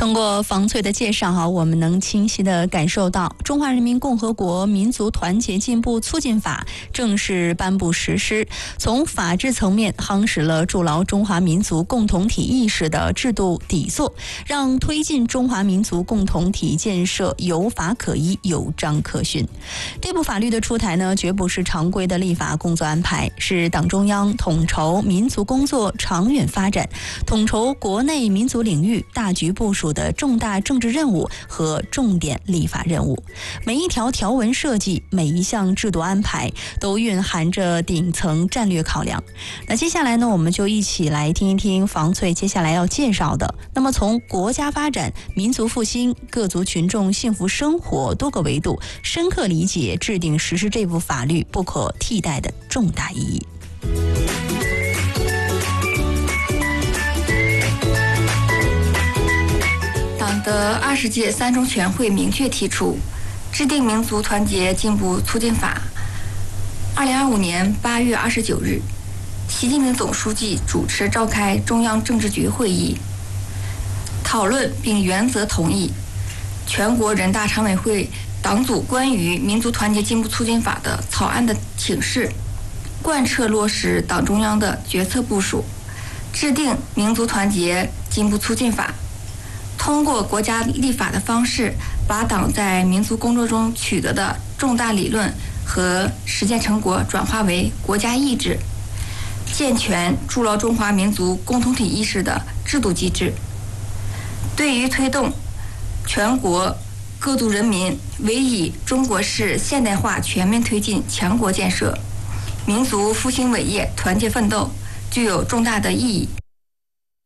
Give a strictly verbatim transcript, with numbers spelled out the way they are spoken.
通过房翠的介绍哈，我们能清晰地感受到《中华人民共和国民族团结进步促进法》正式颁布实施，从法治层面夯实了筑牢中华民族共同体意识的制度底座，让推进中华民族共同体建设有法可依、有章可循。这部法律的出台呢，绝不是常规的立法工作安排，是党中央统筹民族工作长远发展、统筹国内民族领域大局部署的重大政治任务和重点立法任务。每一条条文设计，每一项制度安排，都蕴含着顶层战略考量。那接下来呢，我们就一起来听一听房翠接下来要介绍的。那么从国家发展、民族复兴、各族群众幸福生活多个维度，深刻理解制定实施这部法律不可替代的重大意义。 党的二十届三中全会明确提出，制定民族团结进步促进法。二零二五年八月二十九日，习近平总书记主持召开中央政治局会议，讨论并原则同意全国人大常委会党组关于民族团结进步促进法的草案的请示，贯彻落实党中央的决策部署，制定民族团结进步促进法。通过国家立法的方式，把党在民族工作中取得的重大理论和实践成果转化为国家意志，健全筑牢中华民族共同体意识的制度机制。对于推动全国各族人民为以中国式现代化全面推进强国建设、民族复兴伟业团结奋斗，具有重大的意义。